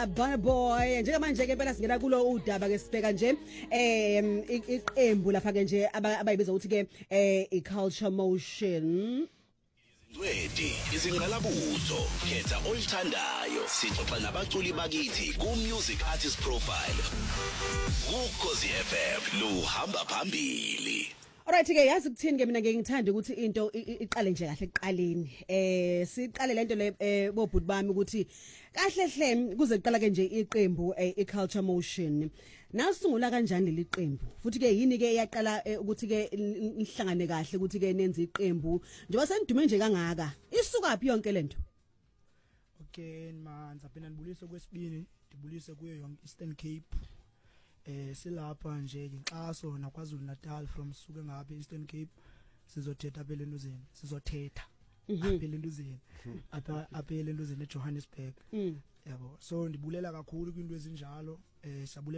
Burna Boy njengamanje ke phela singena kulo udaba ke sibheka nje iqembu lapha ke nje abayibiza ukuthi ke iCulture Motion. Wedi izingalabuzo khetha olithandayo sixoxa nabaculi bakithi ku Music Artist Profile Ukhozi FM luhamba phambili. Alright ke yazi kuthini ke mina ngithanda ukuthi into iqale nje kahle ekuqaleni siqale lento le bobhuti bami ukuthi kahle hle kuze kuqala ke nje iqembu iCulture Motion nasungula kanjani liqembu futhi ke yini ke iyaqala ukuthi ke ihlangane kahle ukuthi ke nenze iqembu njengoba senidume nje kangaka isuka phi yonke lento. Okay manza phela nibulise kwesibini ndibulise kuyo yonke Eastern Cape silapha nje inxaso naKwaZulu Natal from suke ngabe Eastern Cape sizothetha abelenduzeni sizothetha abelenduzeni apha elenduzeni eJohannesburg yabo so ndibulela kakhulu kwinto ezinjalo